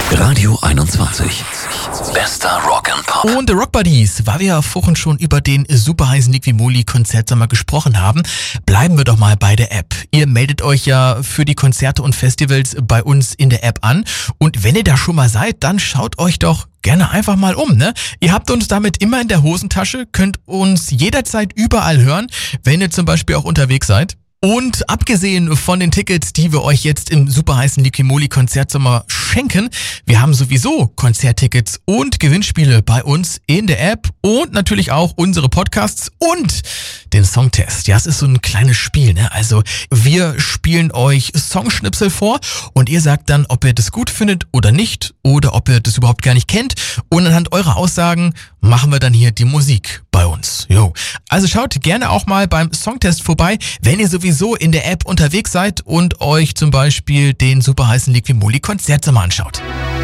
Radio 21. Bester Rock and Pop. Und Rock Buddies, weil wir ja vorhin schon über den super heißen Liquimoli-Konzertsommer gesprochen haben, bleiben wir doch mal bei der App. Ihr meldet euch ja für die Konzerte und Festivals bei uns in der App an. Und wenn ihr da schon mal seid, dann schaut euch doch gerne einfach mal um, ne? Ihr habt uns damit immer in der Hosentasche, könnt uns jederzeit überall hören, wenn ihr zum Beispiel auch unterwegs seid. Und abgesehen von den Tickets, die wir euch jetzt im super heißen Liquimoli-Konzertsommer schenken, wir haben sowieso Konzerttickets und Gewinnspiele bei uns in der App und natürlich auch unsere Podcasts und den Songtest. Ja, es ist so ein kleines Spiel, ne? Also wir spielen euch Songschnipsel vor und ihr sagt dann, ob ihr das gut findet oder nicht oder ob ihr das überhaupt gar nicht kennt. Und anhand eurer Aussagen machen wir dann hier die Musik bei uns. Jo. Also schaut gerne auch mal beim Songtest vorbei, wenn ihr sowieso in der App unterwegs seid und euch zum Beispiel den super heißen Liquimoli-Konzertsommer anschaut.